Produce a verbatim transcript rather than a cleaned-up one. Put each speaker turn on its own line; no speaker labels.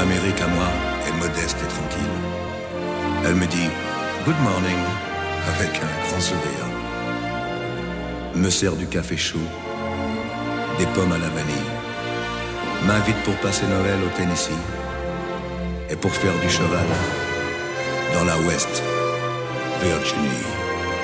Amérique à moi est modeste et tranquille. Elle me dit « Good morning » avec un grand sourire. Me sert du café chaud, des pommes à la vanille. M'invite pour passer Noël au Tennessee et pour faire du cheval dans la West Virginie.